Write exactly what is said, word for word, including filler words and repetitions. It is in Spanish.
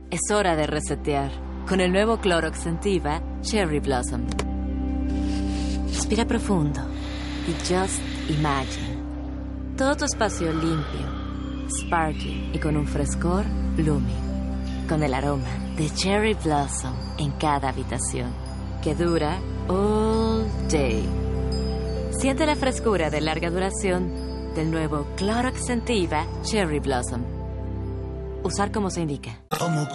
Es hora de resetear con el nuevo Clorox Scentiva Cherry Blossom. Respira profundo y just imagine. Todo tu espacio limpio, sparkly y con un frescor blooming. Con el aroma de Cherry Blossom en cada habitación, que dura all day. Siente la frescura de larga duración del nuevo Clorox Scentiva Cherry Blossom. Usar como se indica. Como